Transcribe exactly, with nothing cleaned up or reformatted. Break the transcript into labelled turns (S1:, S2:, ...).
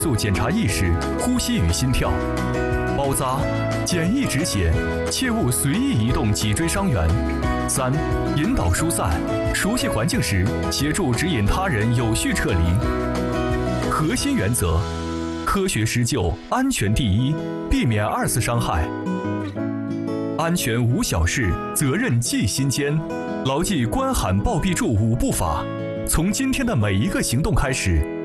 S1: 速检查意识、呼吸与心跳。包扎，简易止血，切勿随意移动脊椎伤员。三、引导疏散，熟悉环境时，协助指引他人有序撤离。核心原则：科学施救，安全第一，避免二次伤害。安全无小事，责任记心间。牢记关喊报必助五步法，从今天的每一个行动开始。